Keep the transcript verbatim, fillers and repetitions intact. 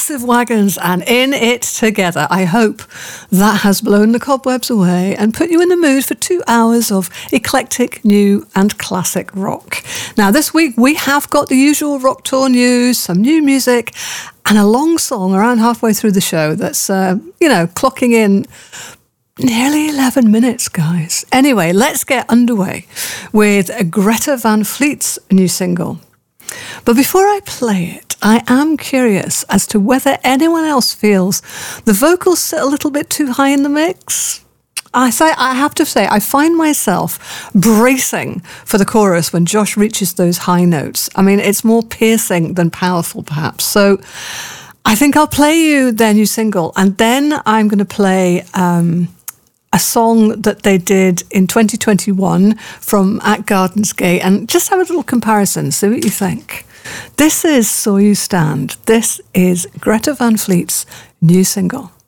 Massive Wagons and In It Together. I hope that has blown the cobwebs away and put you in the mood for two hours of eclectic, new and classic rock. Now, this week we have got the usual Rock Tour news, some new music, and a long song around halfway through the show that's, uh, you know, clocking in nearly eleven minutes, guys. Anyway, let's get underway with Greta Van Fleet's new single. But before I play it, I am curious as to whether anyone else feels the vocals sit a little bit too high in the mix. I say, I have to say, I find myself bracing for the chorus when Josh reaches those high notes. I mean, it's more piercing than powerful, perhaps. So I think I'll play you their new single, and then I'm going to play um, a song that they did in twenty twenty-one from At Gardens Gate, and just have a little comparison, see what you think. This is So You Stand. This is Greta Van Fleet's new single.